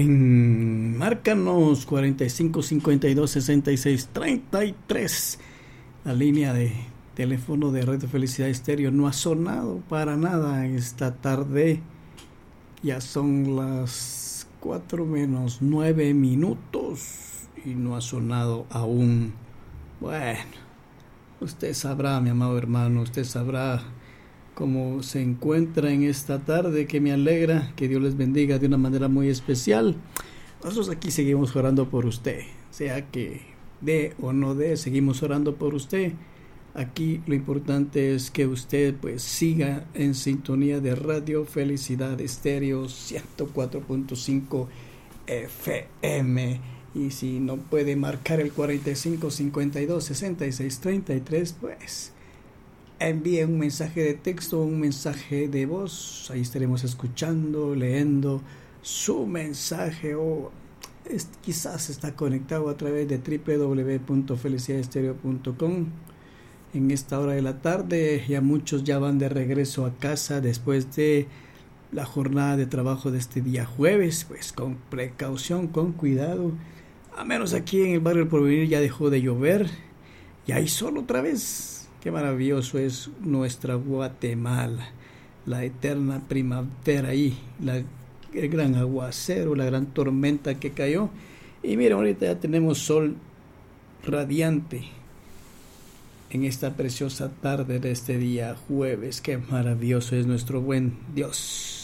Márcanos 45 52 66 33. La línea de teléfono de Radio Felicidad Estéreo no ha sonado para nada esta tarde. Ya son las 4 menos 9 minutos y no ha sonado aún. Bueno, usted sabrá, mi amado hermano, usted sabrá cómo se encuentra en esta tarde, que me alegra, que Dios les bendiga de una manera muy especial. Nosotros aquí seguimos orando por usted, sea que dé o no dé, seguimos orando por usted. Aquí lo importante es que usted pues siga en sintonía de Radio Felicidad Estéreo 104.5 FM. Y si no puede marcar el 45 52 66 33, pues envíe un mensaje de texto, un mensaje de voz. Ahí estaremos escuchando, leyendo su mensaje, o quizás está conectado a través de www.felicidadestereo.com. En esta hora de la tarde ya muchos ya van de regreso a casa después de la jornada de trabajo de este día jueves, pues con precaución, con cuidado. A menos aquí en el barrio del Porvenir ya dejó de llover, ya hay sol otra vez. Qué maravilloso es nuestra Guatemala, la eterna primavera ahí, el gran aguacero, la gran tormenta que cayó. Y miren, ahorita ya tenemos sol radiante en esta preciosa tarde de este día jueves. Qué maravilloso es nuestro buen Dios.